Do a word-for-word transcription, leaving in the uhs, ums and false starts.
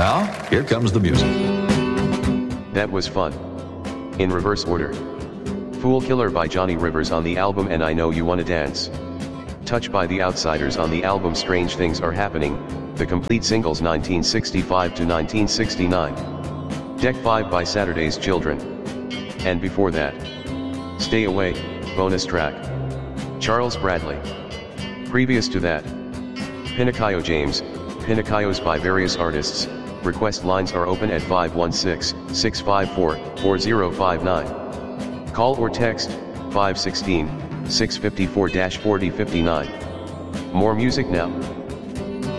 Now, here comes the music. That was fun. In reverse order. Fool Killer by Johnny Rivers on the album And I Know You Wanna Dance. Touch by The Outsiders on the album Strange Things Are Happening, the complete singles nineteen sixty-five to nineteen sixty-nine. Deck five by Saturday's Children. And before that, Stay Away, bonus track. Charles Bradley. Previous to that, Pinocchio James, Pinocchios by various artists. Request lines are open at five one six, six five four, four zero five nine. Call or text, five one six, six five four, four zero five nine. More music now.